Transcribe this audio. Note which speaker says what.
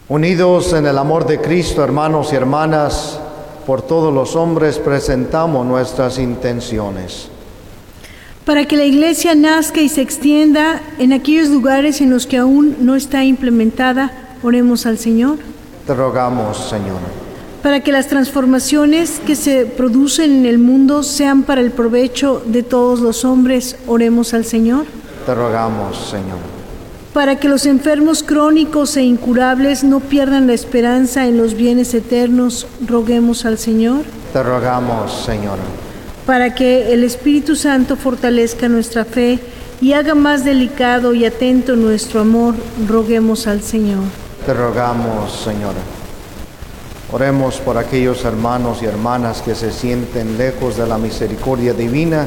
Speaker 1: Unidos en el amor de Cristo, hermanos y hermanas, por todos los hombres presentamos nuestras intenciones.
Speaker 2: Para que la Iglesia nazca y se extienda en aquellos lugares en los que aún no está implementada, oremos al Señor.
Speaker 1: Te rogamos, Señor.
Speaker 2: Para que las transformaciones que se producen en el mundo sean para el provecho de todos los hombres, oremos al Señor.
Speaker 1: Te rogamos, Señor.
Speaker 2: Para que los enfermos crónicos e incurables no pierdan la esperanza en los bienes eternos, roguemos al Señor.
Speaker 1: Te rogamos, Señor.
Speaker 2: Para que el Espíritu Santo fortalezca nuestra fe y haga más delicado y atento nuestro amor, roguemos al Señor.
Speaker 1: Te rogamos, Señor. Oremos por aquellos hermanos y hermanas que se sienten lejos de la misericordia divina